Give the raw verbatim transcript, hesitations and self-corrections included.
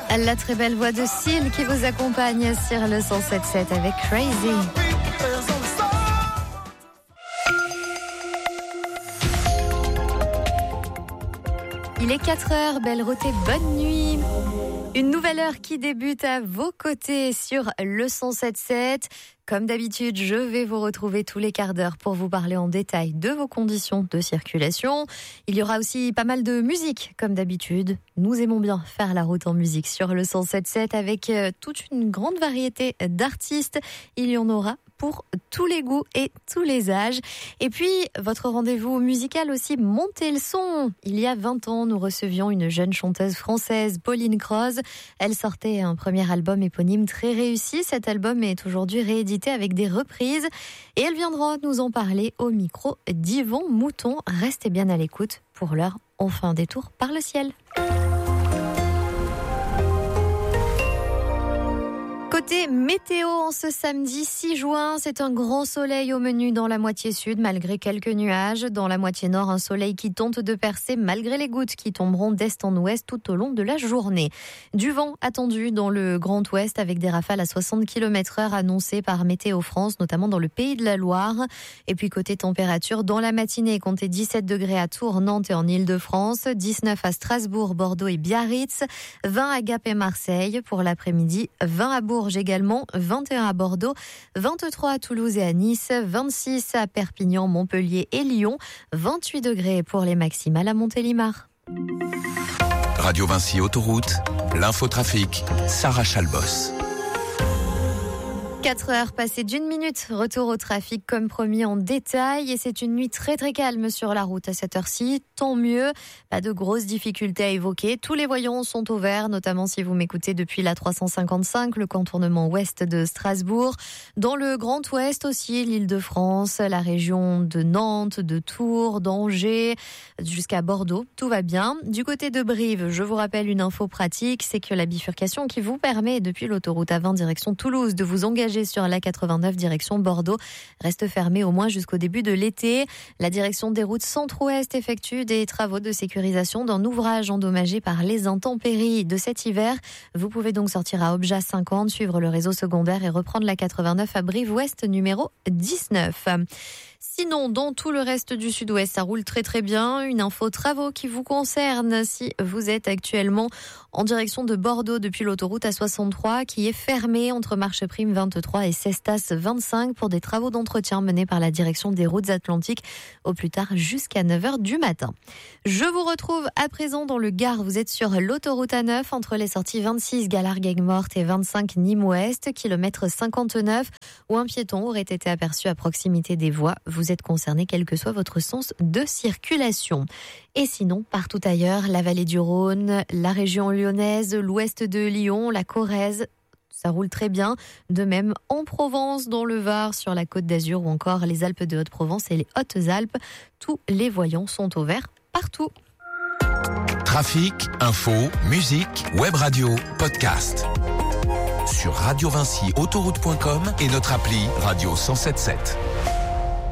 La très belle voix de Seal qui vous accompagne sur le cent sept sept avec Crazy. Il est quatre heures, belle route et bonne nuit. Une nouvelle heure qui débute à vos côtés sur le cent sept sept. Comme d'habitude, je vais vous retrouver tous les quarts d'heure pour vous parler en détail de vos conditions de circulation. Il y aura aussi pas mal de musique, comme d'habitude. Nous aimons bien faire la route en musique sur le cent sept sept avec toute une grande variété d'artistes. Il y en aura pour tous les goûts et tous les âges. Et puis, votre rendez-vous musical aussi, montez le son. Il y a vingt ans, nous recevions une jeune chanteuse française, Pauline Croze. Elle sortait un premier album éponyme très réussi. Cet album est aujourd'hui réédité avec des reprises. Et elle viendra nous en parler au micro d'Yvon Mouton. Restez bien à l'écoute. Pour l'heure, on fait un détour par le ciel. Côté météo, en ce samedi six juin, c'est un grand soleil au menu dans la moitié sud, malgré quelques nuages. Dans la moitié nord, un soleil qui tente de percer malgré les gouttes qui tomberont d'est en ouest tout au long de la journée. Du vent attendu dans le Grand Ouest avec des rafales à soixante kilomètres heure annoncées par Météo France, notamment dans le Pays de la Loire. Et puis côté température, dans la matinée, comptez dix-sept degrés à Tours, Nantes et en Île-de-France, dix-neuf à Strasbourg, Bordeaux et Biarritz, vingt à Gap et Marseille. Pour l'après-midi, vingt à Bourges également, vingt et un à Bordeaux, vingt-trois à Toulouse et à Nice, vingt-six à Perpignan, Montpellier et Lyon, vingt-huit degrés pour les maximales à Montélimar. Radio Vinci Autoroute, l'infotrafic, Sarah Chalbos. quatre heures passées d'une minute, retour au trafic comme promis en détail et c'est une nuit très très calme sur la route à cette heure-ci, tant mieux, pas de grosses difficultés à évoquer, tous les voyants sont au vert, notamment si vous m'écoutez depuis la trois cent cinquante-cinq, le contournement ouest de Strasbourg, dans le Grand Ouest aussi, l'Île-de-France, la région de Nantes, de Tours, d'Angers, jusqu'à Bordeaux, tout va bien. Du côté de Brive, je vous rappelle une info pratique, c'est que la bifurcation qui vous permet depuis l'autoroute A vingt direction Toulouse de vous engager sur la quatre-vingt-neuf direction Bordeaux reste fermée au moins jusqu'au début de l'été. La direction des routes centre-ouest effectue des travaux de sécurisation d'un ouvrage endommagé par les intempéries de cet hiver. Vous pouvez donc sortir à Obja cinquante, suivre le réseau secondaire et reprendre la quatre-vingt-neuf à Brive-Ouest numéro dix-neuf. Sinon, dans tout le reste du sud-ouest, ça roule très très bien. Une info travaux qui vous concerne si vous êtes actuellement en direction de Bordeaux depuis l'autoroute A soixante-trois qui est fermée entre Marcheprime vingt-trois et Cestas vingt-cinq pour des travaux d'entretien menés par la direction des routes atlantiques au plus tard jusqu'à neuf heures du matin. Je vous retrouve à présent dans le Gard. Vous êtes sur l'autoroute A neuf entre les sorties vingt-six Galargues-Morte et vingt-cinq Nîmes-Ouest, kilomètre cinquante-neuf, où un piéton aurait été aperçu à proximité des voies. Vous êtes concerné quel que soit votre sens de circulation. Et sinon, partout ailleurs, la vallée du Rhône, la région lyonnaise, l'ouest de Lyon, la Corrèze, ça roule très bien. De même en Provence, dans le Var, sur la Côte d'Azur ou encore les Alpes de Haute-Provence et les Hautes-Alpes. Tous les voyants sont au vert partout. Trafic, info, musique, web radio, podcast. Sur radio vinci autoroute point com et notre appli Radio cent sept sept.